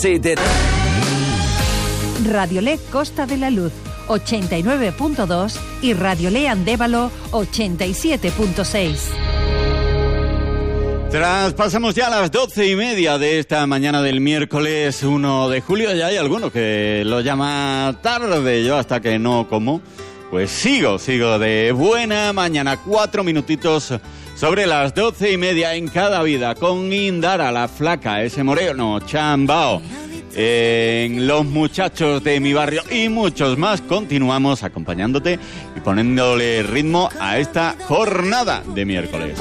Radiolé Costa de la Luz 89.2 y Radiolé Andévalo 87.6. Pasamos ya a las 12:30 de esta mañana del miércoles 1 de julio. Ya hay alguno que lo llama tarde. Yo hasta que no como, pues sigo de buena mañana. 4 minutitos sobre las 12:30 en Cada Vida con Indara, la flaca, ese moreno, Chambao. En Los Muchachos de mi Barrio y muchos más. Continuamos acompañándote y poniéndole ritmo a esta jornada de miércoles.